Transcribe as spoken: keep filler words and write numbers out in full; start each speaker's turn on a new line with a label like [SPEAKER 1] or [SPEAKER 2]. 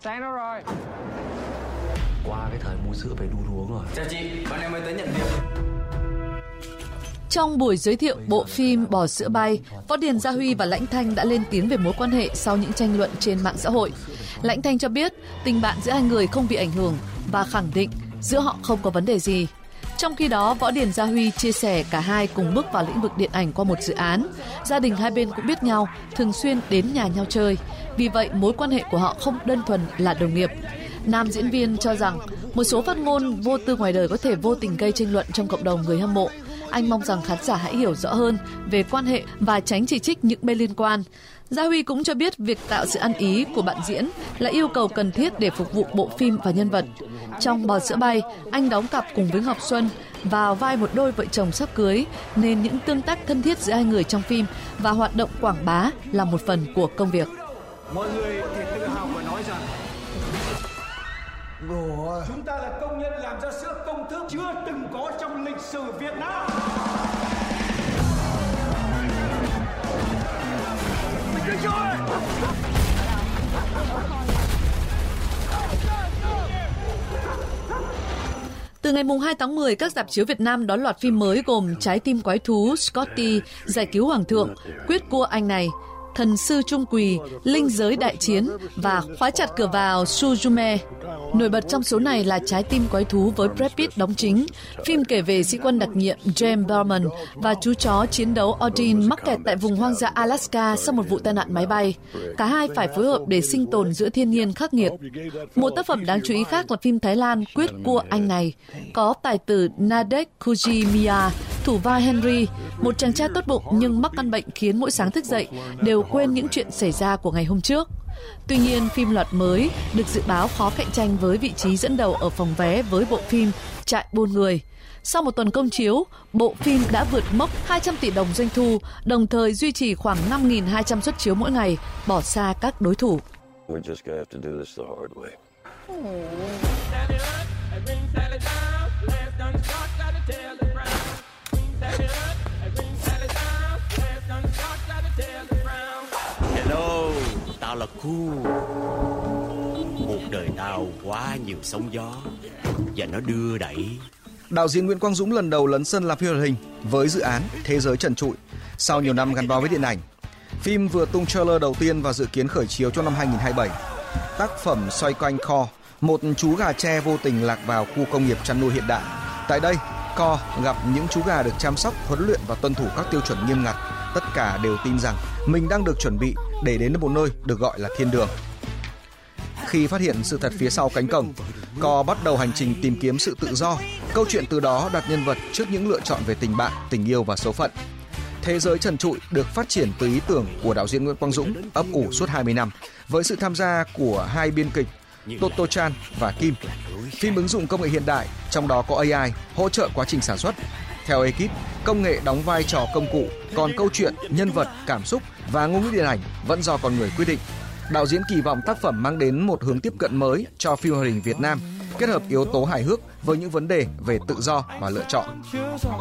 [SPEAKER 1] Sáng đó rồi.
[SPEAKER 2] Qua cái thời mua sữa phải đu uống rồi.
[SPEAKER 3] Chào chị, con em mới tới nhận việc.
[SPEAKER 4] Trong buổi giới thiệu bộ phim Bò sữa bay, Võ Điền Gia Huy và Lãnh Thanh đã lên tiếng về mối quan hệ sau những tranh luận trên mạng xã hội. Lãnh Thanh cho biết tình bạn giữa hai người không bị ảnh hưởng và khẳng định giữa họ không có vấn đề gì. Trong khi đó, Võ Điền Gia Huy chia sẻ cả hai cùng bước vào lĩnh vực điện ảnh qua một dự án. Gia đình hai bên cũng biết nhau, thường xuyên đến nhà nhau chơi. Vì vậy, mối quan hệ của họ không đơn thuần là đồng nghiệp. Nam diễn viên cho rằng một số phát ngôn vô tư ngoài đời có thể vô tình gây tranh luận trong cộng đồng người hâm mộ. Anh mong rằng khán giả hãy hiểu rõ hơn về quan hệ và tránh chỉ trích những bên liên quan. Gia Huy cũng cho biết việc tạo sự ăn ý của bạn diễn là yêu cầu cần thiết để phục vụ bộ phim và nhân vật. Trong Bò sữa bay, anh đóng cặp cùng với Ngọc Xuân vào vai một đôi vợ chồng sắp cưới, nên những tương tác thân thiết giữa hai người trong phim và hoạt động quảng bá là một phần của công việc.
[SPEAKER 5] Mọi người thì tự hào và nói rằng chúng ta là công nhân làm ra sữa công thức chưa từng có trong lịch sử Việt Nam.
[SPEAKER 4] Từ ngày hai tháng mười, các rạp chiếu Việt Nam đón loạt phim mới gồm Trái tim quái thú, Scotty, Giải cứu hoàng thượng, Quyết cua anh này, Thần sư Trung Quỳ, Linh giới đại chiến và Khóa chặt cửa vào Suzume. Nổi bật trong số này là Trái tim quái thú với Brad Pitt đóng chính. Phim kể về sĩ quan đặc nhiệm James Bowman và chú chó chiến đấu Odin mắc kẹt tại vùng hoang dã Alaska sau một vụ tai nạn máy bay. Cả hai phải phối hợp để sinh tồn giữa thiên nhiên khắc nghiệt. Một tác phẩm đáng chú ý khác là phim Thái Lan Quyết cua anh này, có tài tử Nadek Kujimiya thủ vai Henry, một chàng trai tốt bụng nhưng mắc căn bệnh khiến mỗi sáng thức dậy đều quên những chuyện xảy ra của ngày hôm trước. Tuy nhiên, phim loạt mới được dự báo khó cạnh tranh với vị trí dẫn đầu ở phòng vé với bộ phim Trại buôn người. Sau một tuần công chiếu, bộ phim đã vượt mốc hai trăm tỷ đồng doanh thu, đồng thời duy trì khoảng năm nghìn hai trăm suất chiếu mỗi ngày, bỏ xa các đối thủ.
[SPEAKER 6] Hello, tao là Cool. Cuộc đời tao quá nhiều sóng gió và nó đưa đẩy.
[SPEAKER 7] Đạo diễn Nguyễn Quang Dũng lần đầu lấn sân làm phim hoạt hình với dự án Thế giới trần trụi sau nhiều năm gắn bó với điện ảnh. Phim vừa tung trailer đầu tiên và dự kiến khởi chiếu trong năm hai nghìn không trăm hai mươi bảy. Tác phẩm xoay quanh Co, một chú gà tre vô tình lạc vào khu công nghiệp chăn nuôi hiện đại. Tại đây, Co gặp những chú gà được chăm sóc, huấn luyện và tuân thủ các tiêu chuẩn nghiêm ngặt. Tất cả đều tin rằng mình đang được chuẩn bị để đến một nơi được gọi là thiên đường. Khi phát hiện sự thật phía sau cánh cổng, Co bắt đầu hành trình tìm kiếm sự tự do. Câu chuyện từ đó đặt nhân vật trước những lựa chọn về tình bạn, tình yêu và số phận. Thế giới trần trụi được phát triển từ ý tưởng của đạo diễn Nguyễn Quang Dũng, ấp ủ suốt hai mươi năm, với sự tham gia của hai biên kịch Toto Chan và Kim. Phim ứng dụng công nghệ hiện đại, trong đó có a i hỗ trợ quá trình sản xuất. Theo ekip, công nghệ đóng vai trò công cụ, còn câu chuyện, nhân vật, cảm xúc và ngôn ngữ điện ảnh vẫn do con người quyết định. Đạo diễn kỳ vọng tác phẩm mang đến một hướng tiếp cận mới cho phim hoạt hình Việt Nam, kết hợp yếu tố hài hước với những vấn đề về tự do và lựa chọn.